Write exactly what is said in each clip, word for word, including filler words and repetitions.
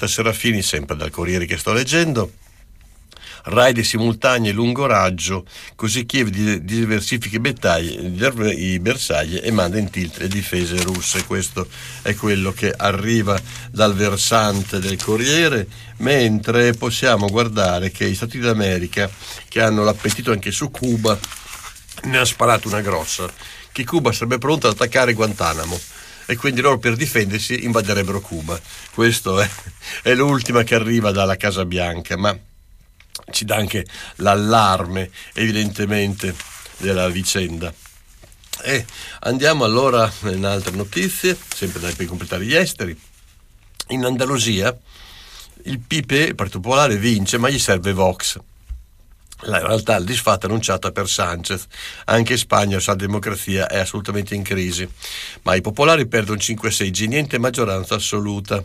Marta Serafini, sempre dal Corriere che sto leggendo. Raid simultanei lungo raggio, così Kiev diversifica i bersagli e manda in tilt le difese russe. Questo è quello che arriva dal versante del Corriere, mentre possiamo guardare che gli Stati d'America, che hanno l'appetito anche su Cuba, ne ha sparato una grossa, che Cuba sarebbe pronta ad attaccare Guantanamo e quindi loro per difendersi invaderebbero Cuba. Questo è, è l'ultima che arriva dalla Casa Bianca, ma ci dà anche l'allarme evidentemente della vicenda. E andiamo allora in altre notizie, sempre per completare gli esteri. In Andalusia il P P, il Partito Popolare, vince, ma gli serve Vox. La realtà il disfatto annunciata per Sanchez. Anche in Spagna la democrazia è assolutamente in crisi, ma i popolari perdono cinque seggi, niente maggioranza assoluta.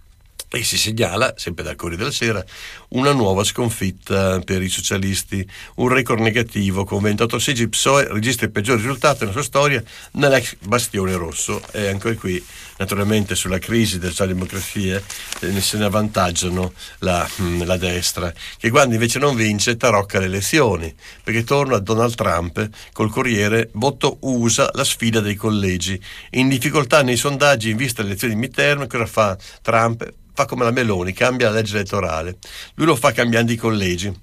E si segnala, sempre dal Corriere della Sera, una nuova sconfitta per i socialisti, un record negativo con ventotto seggi. P S O E registra il peggior risultato nella sua storia nell'ex bastione rosso, e anche qui naturalmente sulla crisi della socialdemocrazia eh, se ne avvantaggiano la, la destra, che quando invece non vince tarocca le elezioni, perché torna a Donald Trump col Corriere, voto U S A, la sfida dei collegi, in difficoltà nei sondaggi in vista delle elezioni di midterm. Cosa fa Trump? Fa come la Meloni, cambia la legge elettorale. Lui lo fa cambiando i collegi.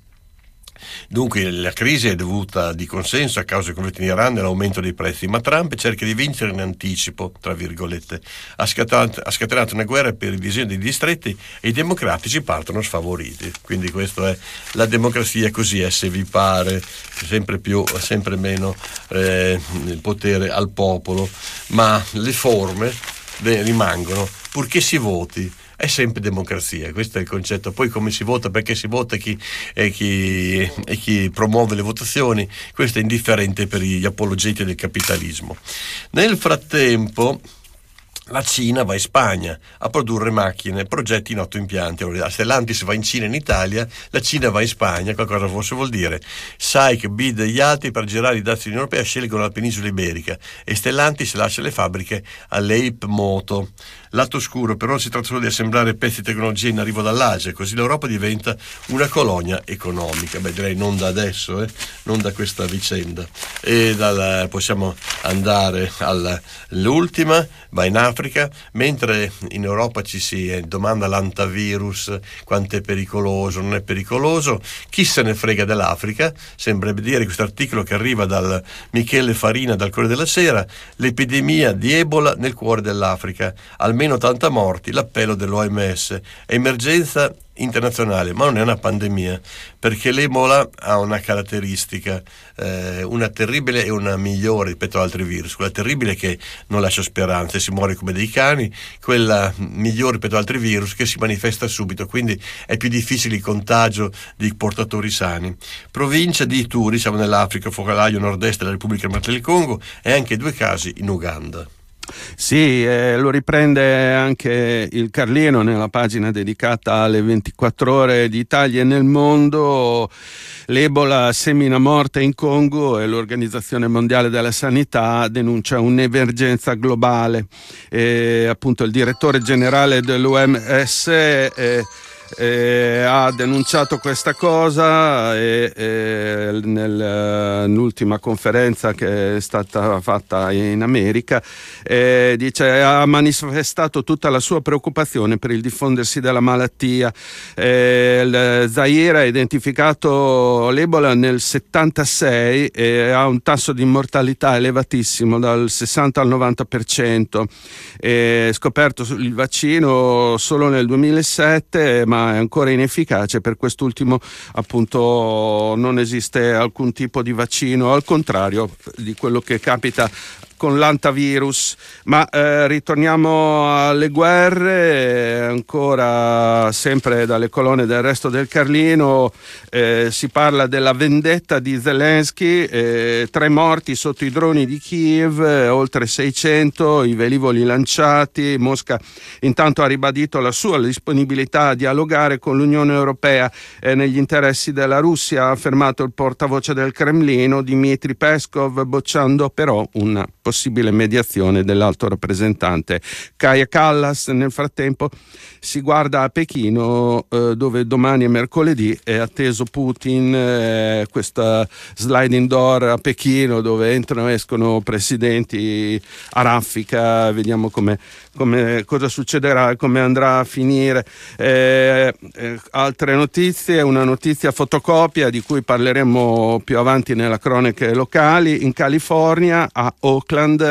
Dunque la crisi è dovuta di consenso a causa del conflitto in Iran e l'aumento dei prezzi, ma Trump cerca di vincere in anticipo, tra virgolette. Ha scatenato, ha scatenato una guerra per il disegno dei distretti e i democratici partono sfavoriti. Quindi questa è la democrazia, così è, se vi pare, sempre più, sempre meno eh, potere al popolo, ma le forme beh, rimangono, purché si voti. È sempre democrazia, questo è il concetto. Poi come si vota, perché si vota, chi, e, chi, e chi promuove le votazioni, questo è indifferente per gli apologeti del capitalismo. Nel frattempo la Cina va in Spagna a produrre macchine, progetti in otto impianti. Allora, Stellantis va in Cina e in Italia, la Cina va in Spagna. Qualcosa forse vuol dire S A I C, B I D e gli altri per girare i dazi dell'Unione Europea scelgono la penisola iberica e Stellantis lascia le fabbriche all'E I P Moto. Lato oscuro, però si tratta solo di assemblare pezzi di tecnologia in arrivo dall'Asia, così l'Europa diventa una colonia economica. Beh, direi non da adesso, eh? non da questa vicenda. E dal, possiamo andare all'ultima, va in Africa, mentre in Europa ci si domanda l'antivirus, quanto è pericoloso, non è pericoloso, chi se ne frega dell'Africa, sembrerebbe dire questo articolo che arriva dal Michele Farina dal Corriere della Sera, l'epidemia di Ebola nel cuore dell'Africa, almeno ottanta morti, l'appello dell'O M S, emergenza internazionale, ma non è una pandemia, perché l'Ebola ha una caratteristica, eh, una terribile e una migliore rispetto ad altri virus. Quella terribile che non lascia speranze, si muore come dei cani, quella migliore rispetto ad altri virus che si manifesta subito, quindi è più difficile il contagio di portatori sani. Provincia di Ituri, siamo nell'Africa, focolaio nord-est della Repubblica Democratica del Congo, e anche due casi in Uganda. Sì, eh, lo riprende anche il Carlino nella pagina dedicata alle ventiquattro ore d'Italia e nel mondo. L'Ebola semina morte in Congo e l'Organizzazione Mondiale della Sanità denuncia un'emergenza globale. E, appunto, il direttore generale dell'O M S eh, Eh, ha denunciato questa cosa e, e nell'ultima conferenza che è stata fatta in America eh, dice ha manifestato tutta la sua preoccupazione per il diffondersi della malattia. Eh, il Zaire ha identificato l'Ebola nel settantasei e ha un tasso di mortalità elevatissimo, dal sessanta al novanta per cento. È scoperto il vaccino solo nel duemilasette, ma è ancora inefficace. Per quest'ultimo appunto non esiste alcun tipo di vaccino, al contrario di quello che capita con l'antivirus. Ma eh, ritorniamo alle guerre, ancora sempre dalle colonne del Resto del Carlino. Eh, si parla della vendetta di Zelensky, eh, tre morti sotto i droni di Kiev, eh, oltre seicento i velivoli lanciati. Mosca intanto ha ribadito la sua disponibilità a dialogare con l'Unione Europea eh, negli interessi della Russia, ha affermato il portavoce del Cremlino Dmitry Peskov, bocciando però un possibile mediazione dell'alto rappresentante Kaja Kallas. Nel frattempo si guarda a Pechino, eh, dove domani è mercoledì, è atteso Putin, eh, questa sliding door a Pechino dove entrano e escono presidenti a raffica. Vediamo come, come cosa succederà e come andrà a finire. Eh, eh, altre notizie, una notizia fotocopia di cui parleremo più avanti nella cronache locali. In California, a Oakland,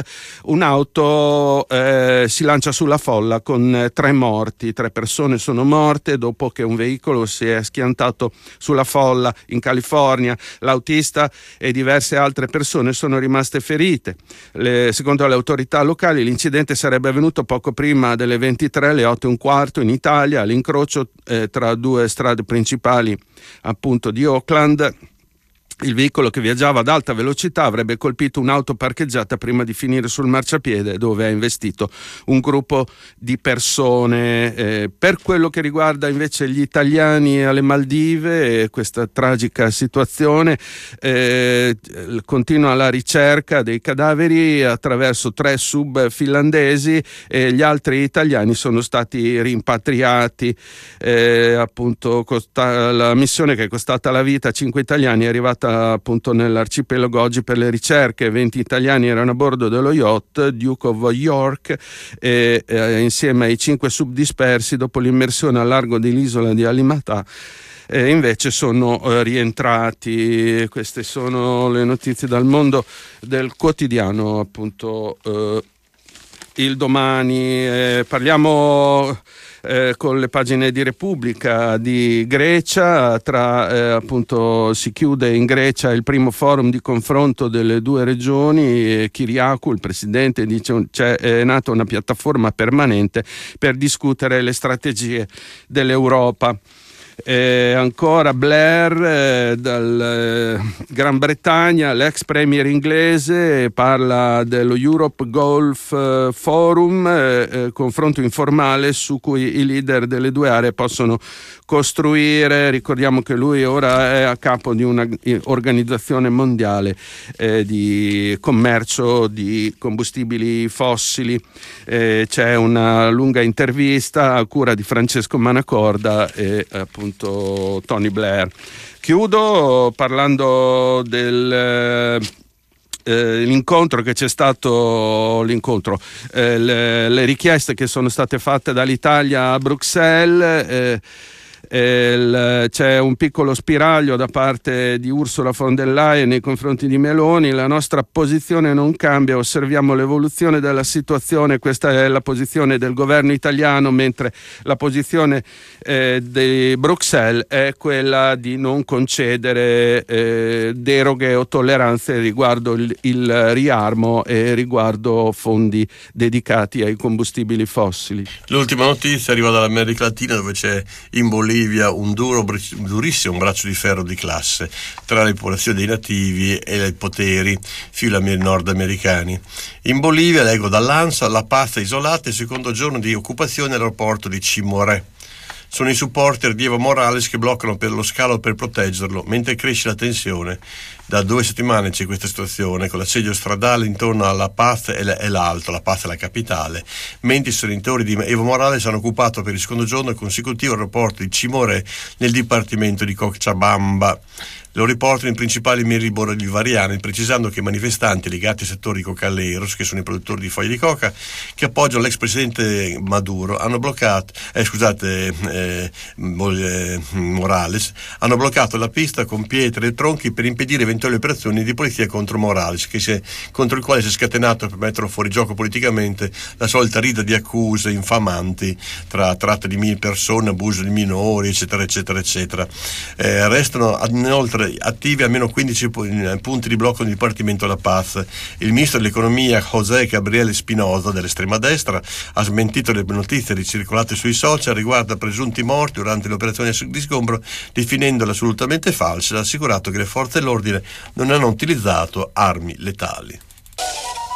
un'auto eh, si lancia sulla folla con tre morti. Tre persone sono morte dopo che un veicolo si è schiantato sulla folla in California. L'autista e diverse altre persone sono rimaste ferite. Le, secondo le autorità locali l'incidente sarebbe avvenuto poco prima delle ventitré, le otto e un quarto in Italia, all'incrocio eh, tra due strade principali appunto di Oakland. Il veicolo, che viaggiava ad alta velocità, avrebbe colpito un'auto parcheggiata prima di finire sul marciapiede, dove ha investito un gruppo di persone. Eh, per quello che riguarda invece gli italiani alle Maldive, eh, questa tragica situazione, eh, continua la ricerca dei cadaveri attraverso tre sub finlandesi e gli altri italiani sono stati rimpatriati. Eh, appunto costa- la missione, che è costata la vita a cinque italiani, è arrivata appunto nell'arcipelago oggi per le ricerche. venti italiani erano a bordo dello yacht Duke of York e, eh, insieme ai cinque subdispersi dopo l'immersione al largo dell'isola di Alimatà. E invece sono eh, rientrati. Queste sono le notizie dal mondo del quotidiano, appunto eh, il Domani. Eh, parliamo Eh, con le pagine di Repubblica di Grecia. Tra eh, appunto si chiude in Grecia il primo forum di confronto delle due regioni. e Kyriakou, il presidente, dice c'è è nata una piattaforma permanente per discutere le strategie dell'Europa. Eh, ancora Blair eh, dal eh, Gran Bretagna, l'ex premier inglese, parla dello Europe Gulf eh, Forum, eh, eh, confronto informale su cui i leader delle due aree possono costruire. Ricordiamo che lui ora è a capo di un'organizzazione mondiale eh, di commercio di combustibili fossili. Eh, c'è una lunga intervista a cura di Francesco Manacorda e appunto Tony Blair. Chiudo parlando del eh, l'incontro che c'è stato, l'incontro, eh, le, le richieste che sono state fatte dall'Italia a Bruxelles. Eh, Il, c'è un piccolo spiraglio da parte di Ursula von der Leyen nei confronti di Meloni. La nostra posizione non cambia, osserviamo l'evoluzione della situazione. Questa è la posizione del governo italiano, mentre la posizione eh, di Bruxelles è quella di non concedere eh, deroghe o tolleranze riguardo il, il riarmo e riguardo fondi dedicati ai combustibili fossili. L'ultima notizia arriva dall'America Latina, dove c'è in Bolivia un duro, durissimo braccio di ferro di classe tra le popolazioni dei nativi e i poteri filami nordamericani. In Bolivia, leggo dall'ANSA, La Paz è isolata, il secondo giorno di occupazione all'aeroporto di Chimoré. Sono i supporter di Evo Morales che bloccano per lo scalo per proteggerlo, mentre cresce la tensione. Da due settimane c'è questa situazione, con l'assedio stradale intorno a La Paz e l'Alto, La Paz è la capitale, mentre i sostenitori di Evo Morales hanno occupato per il secondo giorno consecutivo l'aeroporto di Chimoré nel dipartimento di Cochabamba. Lo riportano i principali media bolivariani, precisando che i manifestanti legati ai settori cocaleros, che sono i produttori di foglie di coca, che appoggiano l'ex presidente Maduro, hanno bloccato, eh, scusate, eh, Morales, hanno bloccato la pista con pietre e tronchi per impedire eventuali operazioni di polizia contro Morales, che si è, contro il quale si è scatenato, per metterlo fuori gioco politicamente, la solita rida di accuse infamanti tra tratta di persone, abuso di minori, eccetera, eccetera, eccetera. Eh, restano inoltre attivi almeno quindici punti di blocco nel Dipartimento La Paz. Il ministro dell'economia José Gabriel Espinosa, dell'estrema destra, ha smentito le notizie ricircolate sui social riguardo a presunti morti durante le operazioni di sgombro, definendole assolutamente false. Ha assicurato che le forze dell'ordine non hanno utilizzato armi letali.